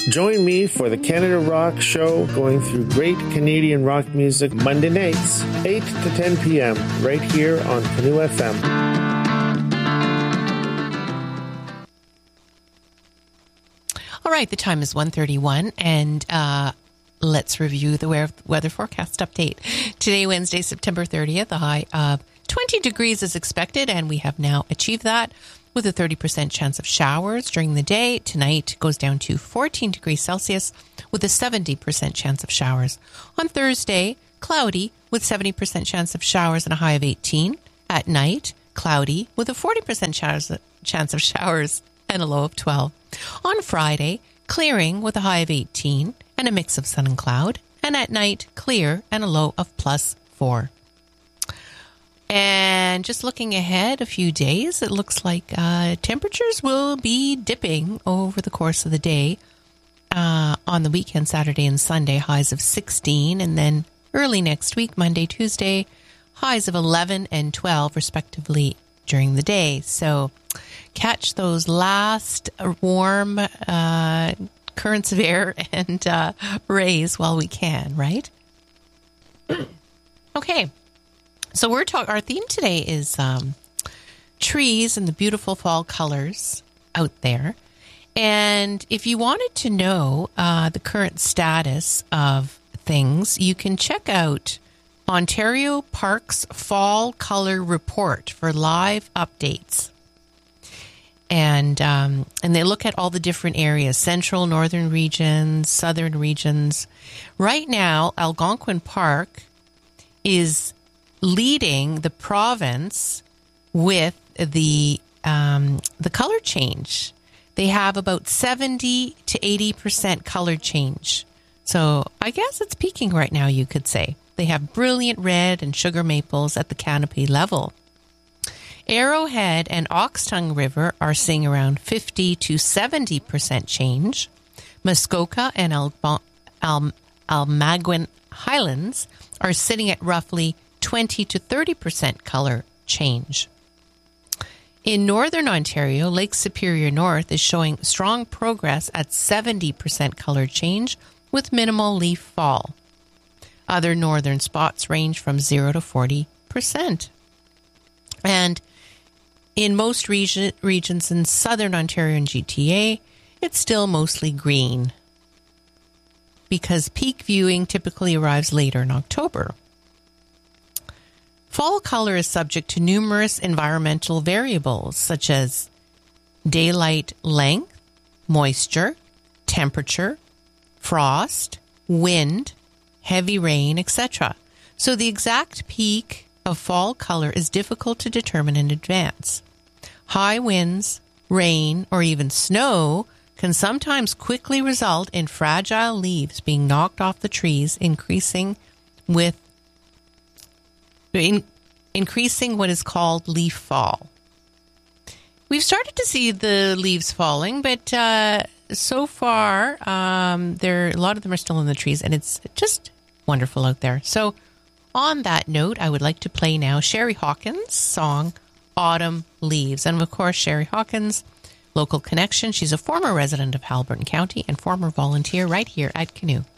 Join me for the Canada Rock Show, going through great Canadian rock music Monday nights, 8 to 10 p.m., right here on Canoe FM. All right, the time is 1:31, and let's review the weather forecast update. Today, Wednesday, September 30th, a high of 20 degrees is expected, and we have now achieved that with a 30% chance of showers during the day. Tonight goes down to 14 degrees Celsius with a 70% chance of showers. On Thursday, cloudy with 70% chance of showers and a high of 18. At night, cloudy with a 40% chance of showers and a low of 12. On Friday, clearing with a high of 18 and a mix of sun and cloud. And at night, clear and a low of +4. And just looking ahead a few days, it looks like temperatures will be dipping over the course of the day. On the weekend, Saturday and Sunday, highs of 16. And then early next week, Monday, Tuesday, highs of 11 and 12, respectively, during the day. So catch those last warm currents of air and rays while we can, right? Okay. So our theme today is trees and the beautiful fall colors out there. And if you wanted to know the current status of things, you can check out Ontario Parks Fall Color Report for live updates. And they look at all the different areas, central, northern regions, southern regions. Right now, Algonquin Park is leading the province with the color change. They have about 70 to 80% color change. So I guess it's peaking right now, you could say. They have brilliant red and sugar maples at the canopy level. Arrowhead and Oxtongue River are seeing around 50 to 70% change. Muskoka and Almaguin Highlands are sitting at roughly 20 to 30% color change. In northern Ontario, Lake Superior North is showing strong progress at 70% color change with minimal leaf fall. Other northern spots range from 0 to 40%. And in most regions in southern Ontario and GTA, it's still mostly green because peak viewing typically arrives later in October. Fall color is subject to numerous environmental variables such as daylight length, moisture, temperature, frost, wind, heavy rain, etc. So the exact peak of fall color is difficult to determine in advance. High winds, rain, or even snow can sometimes quickly result in fragile leaves being knocked off the trees, increasing what is called leaf fall. We've started to see the leaves falling, but so far, a lot of them are still in the trees, and it's just wonderful out there. So on that note, I would like to play now Sherry Hawkins' song, Autumn Leaves. And of course, Sherry Hawkins, local connection. She's a former resident of Haliburton County and former volunteer right here at Canoe.